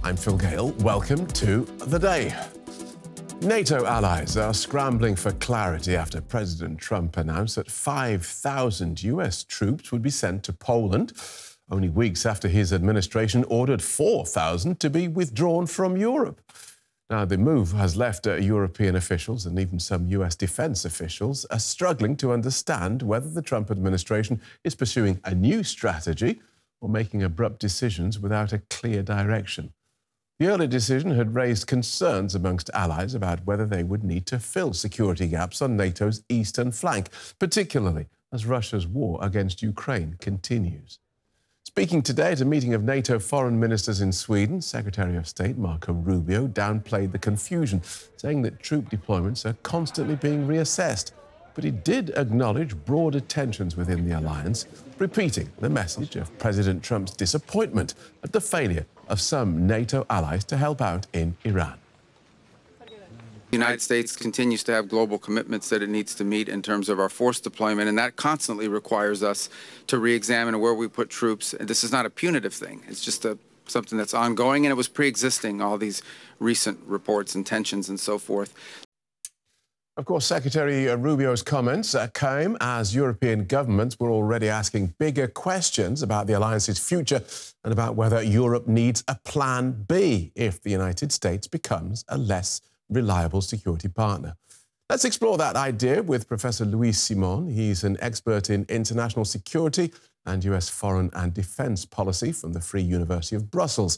I'm Phil Gale. Welcome to The Day. NATO allies are scrambling for clarity after President Trump announced that 5,000 US troops would be sent to Poland, only weeks after his administration ordered 4,000 to be withdrawn from Europe. Now, the move has left European officials and even some US defense officials are struggling to understand whether the Trump administration is pursuing a new strategy or making abrupt decisions without a clear direction. The earlier decision had raised concerns amongst allies about whether they would need to fill security gaps on NATO's eastern flank, particularly as Russia's war against Ukraine continues. Speaking today at a meeting of NATO foreign ministers in Sweden, Secretary of State Marco Rubio downplayed the confusion, saying that troop deployments are constantly being reassessed. But he did acknowledge broader tensions within the alliance, repeating the message of President Trump's disappointment at the failure of some NATO allies to help out in Iran. The United States continues to have global commitments that it needs to meet in terms of our force deployment, and that constantly requires us to re-examine where we put troops. And this is not a punitive thing. It's just something that's ongoing, and it was pre-existing, all these recent reports and tensions and so forth. Of course, Secretary Rubio's comments came as European governments were already asking bigger questions about the alliance's future and about whether Europe needs a plan B if the United States becomes a less reliable security partner. Let's explore that idea with Professor Luis Simon. He's an expert in international security and US foreign and defence policy from the Free University of Brussels.